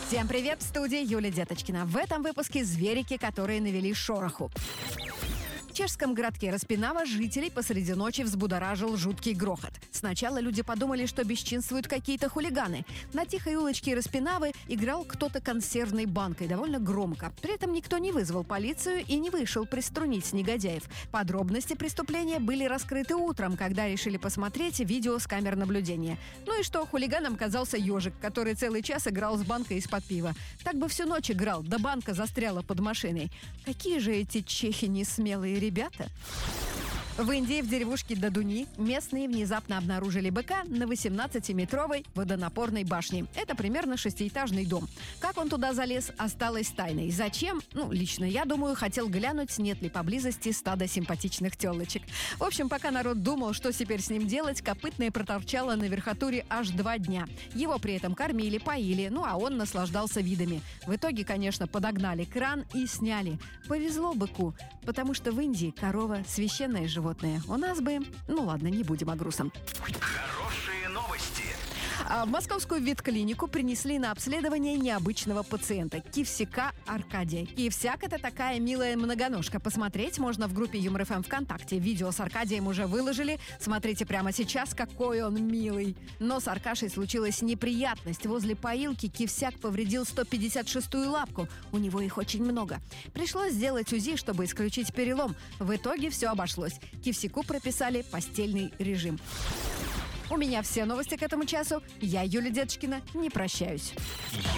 Всем привет, в студии Юлия Деточкина. В этом выпуске зверики, которые навели шороху. В чешском городке Распинава жителей посреди ночи взбудоражил жуткий грохот. Сначала люди подумали, что бесчинствуют какие-то хулиганы. На тихой улочке Распинавы играл кто-то консервной банкой довольно громко. При этом никто не вызвал полицию и не вышел приструнить негодяев. Подробности преступления были раскрыты утром, когда решили посмотреть видео с камер наблюдения. Ну и что, хулиганом оказался ежик, который целый час играл с банкой из-под пива. Так бы всю ночь играл, да банка застряла под машиной. Какие же эти чехи несмелые ребята? В Индии, в деревушке Дадуни, местные внезапно обнаружили быка на 18-метровой водонапорной башне. Это примерно 6-этажный дом. Как он туда залез, осталось тайной. Зачем? Лично я думаю, хотел глянуть, нет ли поблизости стада симпатичных телочек. В общем, пока народ думал, что теперь с ним делать, копытное проторчало на верхотуре аж 2 дня. Его при этом кормили, поили, а он наслаждался видами. В итоге, конечно, подогнали кран и сняли. Повезло быку, потому что в Индии корова – священное животное. У нас бы... ладно, не будем о грустном. Хорошие новости. В московскую ветклинику принесли на обследование необычного пациента – Кивсяка Аркадия. Кивсяк – это такая милая многоножка. Посмотреть можно в группе Юмор ФМ ВКонтакте. Видео с Аркадием уже выложили. Смотрите прямо сейчас, какой он милый. Но с Аркашей случилась неприятность. Возле поилки Кивсяк повредил 156-ю лапку. У него их очень много. Пришлось сделать УЗИ, чтобы исключить перелом. В итоге все обошлось. Кивсяку прописали постельный режим. У меня все новости к этому часу. Я, Юлия Деточкина, не прощаюсь.